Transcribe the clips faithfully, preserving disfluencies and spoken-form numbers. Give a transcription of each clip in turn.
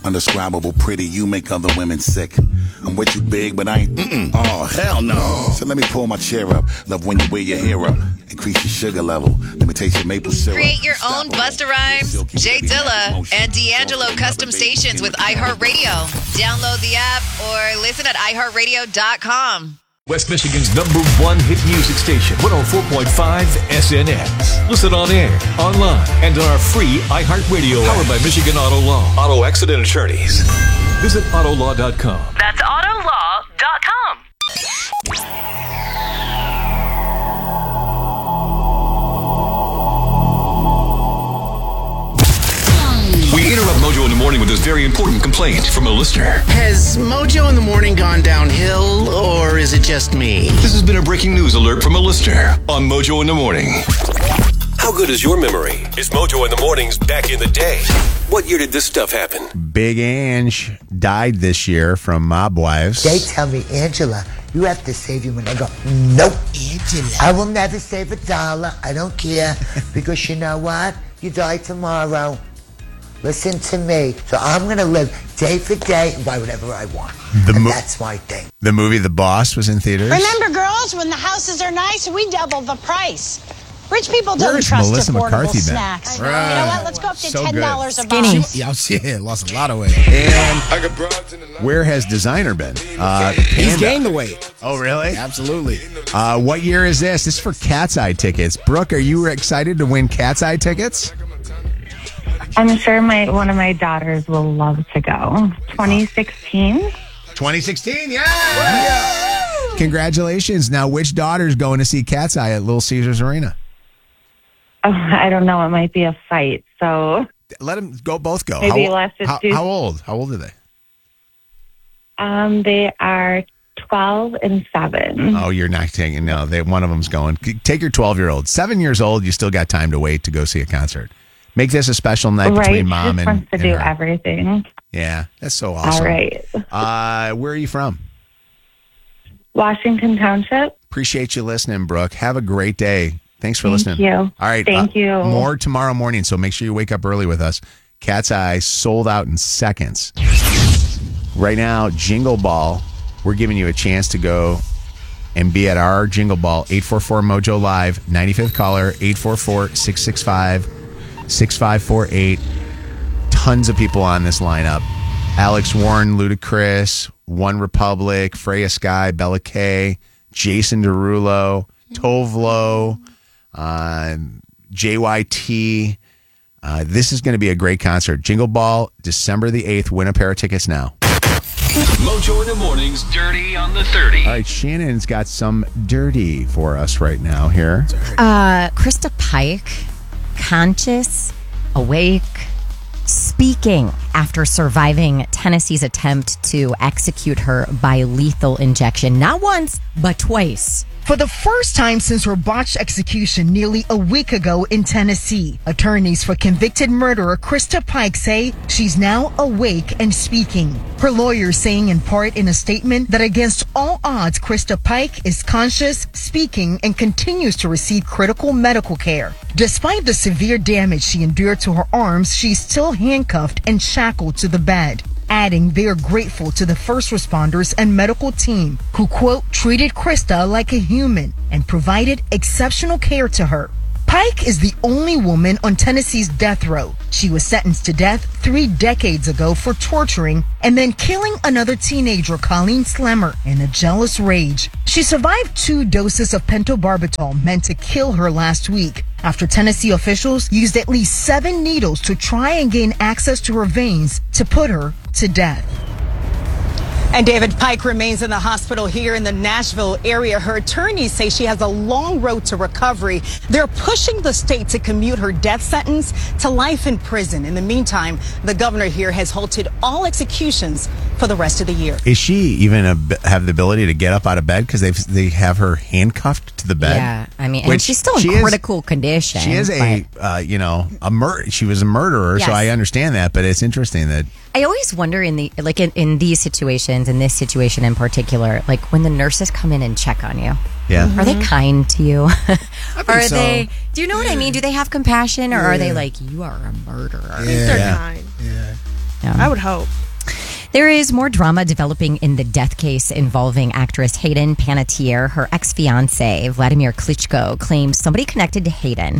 Undescribable pretty, you make other women sick. I'm with you big, but I ain't, mm-mm. Oh, hell no. So let me pull my chair up. Love when you wear your hair up. Increase your sugar level. Let me taste your maple syrup. Create your own Busta Rhymes, Jay Dilla, and D'Angelo custom stations with iHeartRadio. Download the app or listen at i heart radio dot com. West Michigan's number one hit music station, one oh four point five S N X. Listen on air, online, and on our free iHeartRadio app. Powered by Michigan Auto Law. Auto accident attorneys. Visit auto law dot com. That's auto law dot com. We interrupt Mojo in the morning with this very important complaint from a listener. Has Mojo in the morning gone downhill, or is it just me? This has been a breaking news alert from a listener on Mojo in the morning. How good is your memory? Is Mojo in the mornings back in the day? What year did this stuff happen? Big Ange died this year from Mob Wives. They tell me, Angela, you have to save your money. I go, nope. Angela. I will never save a dollar. I don't care. Because you know what? You die tomorrow. Listen to me. So I'm going to live day for day and buy whatever I want. The and mo- that's my thing. The movie The Boss was in theaters. Remember, girls, when the houses are nice, we double the price. Rich people don't Where's trust Melissa affordable McCarthy been? snacks. Right. You know what? Let's go up to So ten dollars good. a box. Yeah, yeah, lost a lot of weight. And where has Designer been? Uh, He's Panda. gained the weight. Oh, really? Absolutely. Uh, what year is this? This is for Cat's Eye tickets. Brooke, are you excited to win Cat's Eye tickets? I'm sure my one of my daughters will love to go. twenty sixteen twenty sixteen, yeah! yeah! Congratulations. Now, which daughter's going to see Cat's Eye at Little Caesars Arena? Oh, I don't know. It might be a fight. So let them go. Both go. Maybe how, less how, two. how old? How old are they? Um, they are twelve and seven. Oh, you're not taking. No, they. One of them's going. Take your twelve-year-old. Seven years old. You still got time to wait to go see a concert. Make this a special night right. between mom she just and. wants to and do her. everything. Yeah, that's so awesome. All right. Uh, where are you from? Washington Township. Appreciate you listening, Brooke. Have a great day. Thanks for Thank listening. you. All right. Thank uh, you. More tomorrow morning, so make sure you wake up early with us. Cat's Eye sold out in seconds. Right now, Jingle Ball, we're giving you a chance to go and be at our Jingle Ball, eight four four Mojo Live, ninety-fifth caller, eight four four, six six five, six five four eight. Tons of people on this lineup. Alex Warren, Ludacris, One Republic, Freya Sky, Bella Kay, Jason Derulo, Tovlo, uh, J Y T. Uh, this is going to be a great concert. Jingle Ball, December the eighth. Win a pair of tickets now. Mojo in the mornings, dirty on the thirty. All right, Shannon's got some dirty for us right now here. Uh, Krista Pike, conscious, awake, speaking after surviving Tennessee's attempt to execute her by lethal injection. Not once, but twice. For the first time since her botched execution nearly a week ago in Tennessee, attorneys for convicted murderer Krista Pike say she's now awake and speaking. Her lawyers saying in part in a statement that against all odds, Krista Pike is conscious, speaking, and continues to receive critical medical care. Despite the severe damage she endured to her arms, she's still handcuffed and shackled to the bed. Adding they are grateful to the first responders and medical team who, quote, treated Krista like a human and provided exceptional care to her. Pike is the only woman on Tennessee's death row. She was sentenced to death three decades ago for torturing and then killing another teenager, Colleen Slemmer, in a jealous rage. She survived two doses of pentobarbital meant to kill her last week after Tennessee officials used at least seven needles to try and gain access to her veins to put her to death. And David Pike remains in the hospital here in the Nashville area. Her attorneys say she has a long road to recovery. They're pushing the state to commute her death sentence to life in prison. In the meantime, the governor here has halted all executions for the rest of the year. Is she even a, have the ability to get up out of bed because they they have her handcuffed to the bed? Yeah, I mean, and Which she's still in she is- critical condition. She is a, uh, you know, a mur- She was a murderer, Yes. so I understand that. But it's interesting that I always wonder in the like in, in these situations, in this situation in particular, like when the nurses come in and check on you. Yeah. Are they kind to you? Are so. they? Do you know what I mean? Do they have compassion, or Yeah. are they like, you are a murderer? I think they're kind. Yeah. Yeah. I would hope. There is more drama developing in the death case involving actress Hayden Panettiere. Her ex-fiancé, Vladimir Klitschko, claims somebody connected to Hayden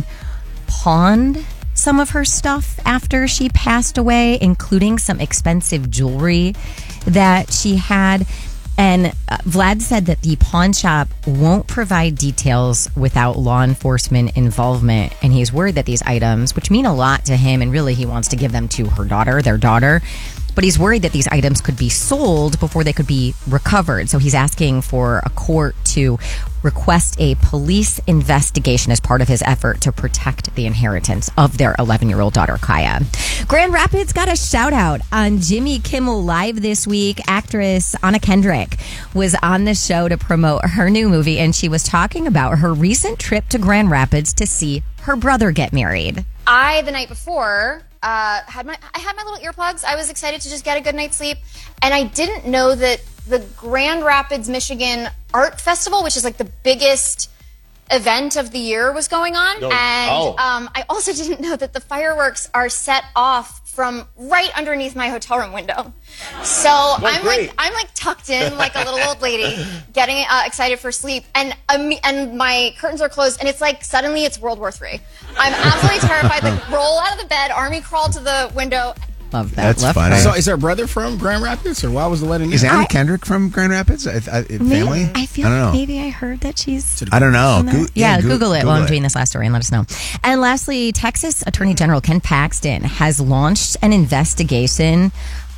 pawned some of her stuff after she passed away, including some expensive jewelry that she had. And uh, Vlad said that the pawn shop won't provide details without law enforcement involvement. And he's worried that these items, which mean a lot to him, and really he wants to give them to her daughter, their daughter, but he's worried that these items could be sold before they could be recovered. So he's asking for a court to request a police investigation as part of his effort to protect the inheritance of their eleven-year-old daughter, Kaya. Grand Rapids got a shout-out on Jimmy Kimmel Live this week. Actress Anna Kendrick was on the show to promote her new movie, and she was talking about her recent trip to Grand Rapids to see her brother get married. I, the night before, uh, had my I had my little earplugs. I was excited to just get a good night's sleep. And I didn't know that the Grand Rapids, Michigan Art Festival, which is like the biggest event of the year, was going on. No. And Oh. um, I also didn't know that the fireworks are set off from right underneath my hotel room window. So I'm great. like I'm like tucked in like a little old lady, getting uh, excited for sleep, and um, and my curtains are closed, and it's like suddenly it's World War Three. I'm absolutely terrified. Like roll out of the bed, army crawl to the window. Love that. That's Love funny. her. So is her brother from Grand Rapids, or why was the wedding? Is there? Anna Kendrick from Grand Rapids? I, I, family? Maybe, I feel I don't know. like maybe I heard that she's. I don't know. on there. Goo- yeah, yeah, goo- Google it Google while I'm it. doing this last story and let us know. And lastly, Texas Attorney General Ken Paxton has launched an investigation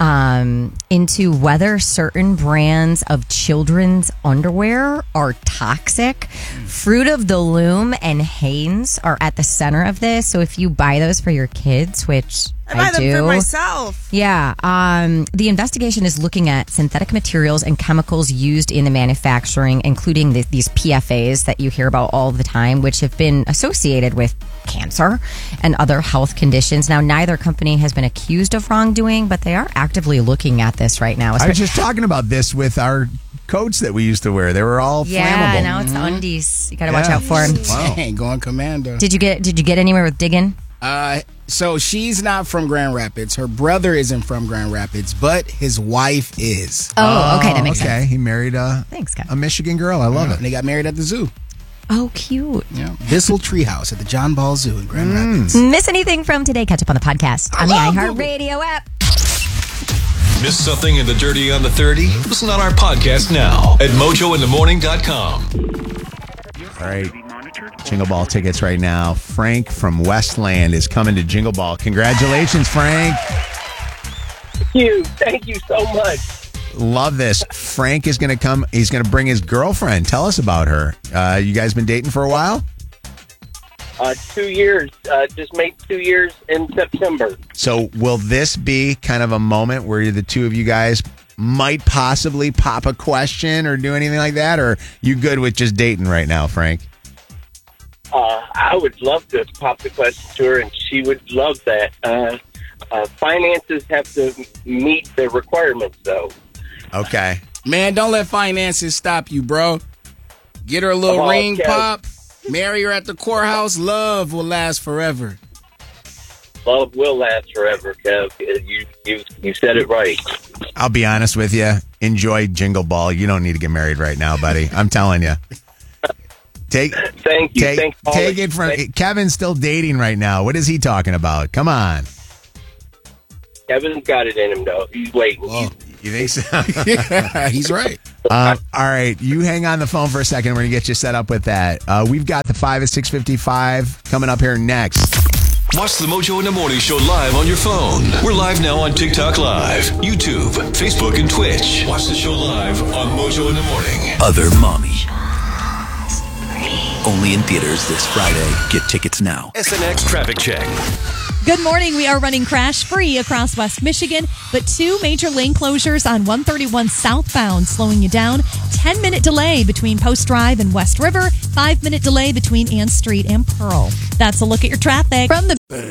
um, into whether certain brands of children's underwear are toxic. Fruit of the Loom and Hanes are at the center of this. So if you buy those for your kids, which I buy I them do. for myself. Yeah. Um, the investigation is looking at synthetic materials and chemicals used in the manufacturing, including the, these P F As that you hear about all the time, which have been associated with cancer and other health conditions. Now, neither company has been accused of wrongdoing, but they are actively looking at this right now. I was just talking about this with our coats that we used to wear. They were all yeah, flammable. now it's the undies. You got to watch Yeah. out for them. Wow. Dang, going commando. Did you get Did you get anywhere with digging? Uh, so she's not from Grand Rapids. Her brother isn't from Grand Rapids, but his wife is. Oh, okay, that makes okay. sense. He married a, Thanks, Scott. a Michigan girl. I love Yeah, it. And they got married at the zoo. Oh, cute. Yeah. Bissell Treehouse at the John Ball Zoo in Grand Rapids. Miss anything from today? Catch up on the podcast on the iHeartRadio app. Miss something in the dirty on the thirty? Listen on our podcast now at mojo in the morning dot com. All right. Jingle Ball tickets right now. Frank from Westland is coming to Jingle Ball. Congratulations, Frank. Thank you. Thank you so much. Love this. Frank is going to come. He's going to bring his girlfriend. Tell us about her. Uh, you guys been dating for a while? Uh, two years. Uh, just made two years in September. So will this be kind of a moment where the two of you guys might possibly pop a question or do anything like that? Or you good with just dating right now, Frank? Uh, I would love to pop the question to her, and she would love that. Uh, uh, finances have to meet the requirements, though. Okay. Man, don't let finances stop you, bro. Get her a little Oh, ring okay. pop. Marry her at the courthouse. Love will last forever. Love will last forever, Kev. You you you said it right. I'll be honest with you. Enjoy Jingle Ball. You don't need to get married right now, buddy. I'm telling you. Take, Thank you. take, Thank all take of you. it from Thank- Kevin's still dating right now. What is he talking about? Come on. Kevin's got it in him, though. He's waiting. You think so? He's right. Uh, all right, you hang on the phone for a second. We're gonna get you set up with that. Uh, we've got the five at six fifty-five coming up here next. Watch the Mojo in the Morning Show live on your phone. We're live now on TikTok Live, YouTube, Facebook, and Twitch. Watch the show live on Mojo in the Morning. Other Mommy. Only in theaters this Friday. Get tickets now. S N X Traffic Check. Good morning. We are running crash free across West Michigan, but two major lane closures on one thirty-one southbound, slowing you down. ten minute delay between Post Drive and West River. five minute delay between Ann Street and Pearl. That's a look at your traffic from the